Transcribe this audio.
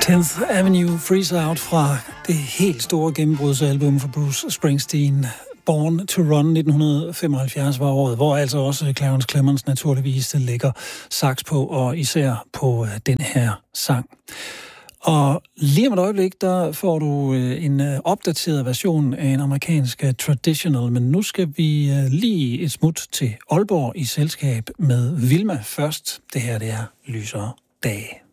10th Avenue Freeze Out fra det helt store gennembrudsalbum for Bruce Springsteen. Born to Run 1975 var året, hvor altså også Clarence Clemons naturligvis lægger sax på, og især på den her sang. Og lige om et øjeblik, der får du en opdateret version af en amerikansk traditional, men nu skal vi lige et smut til Aalborg i selskab med Vilma først. Det her, det er Lysere Dage.